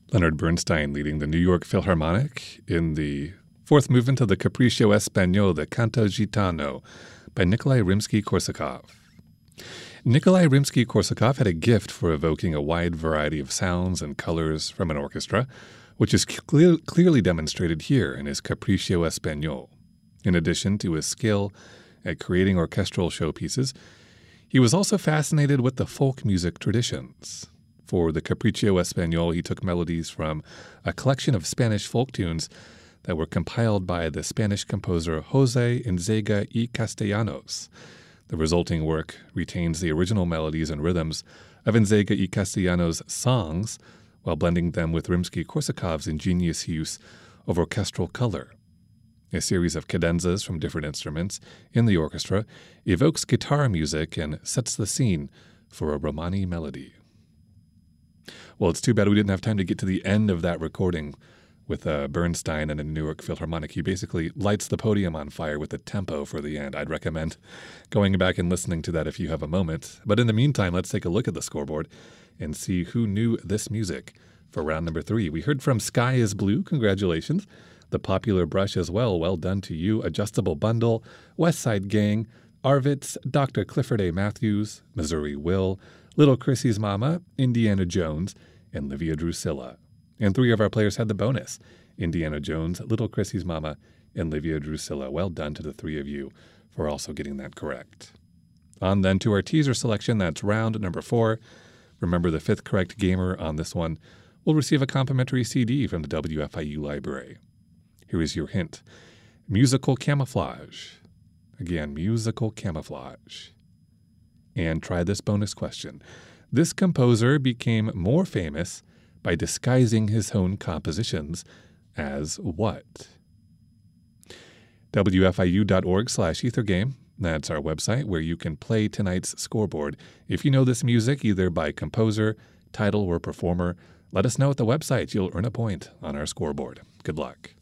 Leonard Bernstein leading the New York Philharmonic in the fourth movement of the Capriccio Espagnol, the Canto Gitano, by Nikolai Rimsky-Korsakov. Nikolai Rimsky-Korsakov had a gift for evoking a wide variety of sounds and colors from an orchestra, which is clearly demonstrated here in his Capriccio Espagnol. In addition to his skill at creating orchestral showpieces, he was also fascinated with the folk music traditions. For the Capriccio Espagnol, he took melodies from a collection of Spanish folk tunes that were compiled by the Spanish composer José Enzega y Castellanos. The resulting work retains the original melodies and rhythms of Enzega y Castellanos' songs while blending them with Rimsky-Korsakov's ingenious use of orchestral color. A series of cadenzas from different instruments in the orchestra evokes guitar music and sets the scene for a Romani melody. Well, it's too bad we didn't have time to get to the end of that recording with Bernstein and the New York Philharmonic. He basically lights the podium on fire with the tempo for the end. I'd recommend going back and listening to that if you have a moment. But in the meantime, let's take a look at the scoreboard and see who knew this music for round number 3. We heard from Sky is Blue. Congratulations. The Popular Brush as well. Well done to you. Adjustable Bundle, West Side Gang, Arvitz, Dr. Clifford A. Matthews, Missouri Will, Little Chrissy's Mama, Indiana Jones, and Livia Drusilla. And 3 of our players had the bonus: Indiana Jones, Little Chrissy's Mama, and Livia Drusilla. Well done to the 3 of you for also getting that correct. On then to our teaser selection. That's round number 4. Remember, the 5th correct gamer on this one will receive a complimentary CD from the WFIU library. Here is your hint: musical camouflage. Again, musical camouflage. And try this bonus question. This composer became more famous by disguising his own compositions as what? WFIU.org/ethergame. That's our website where you can play tonight's scoreboard. If you know this music, either by composer, title, or performer, let us know at the website. You'll earn a point on our scoreboard. Good luck.